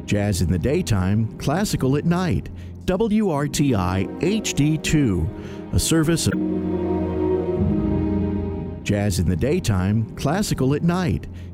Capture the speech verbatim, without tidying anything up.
Jazz in the daytime, classical at night. W R T I H D two, a service of Jazz in the daytime, classical at night.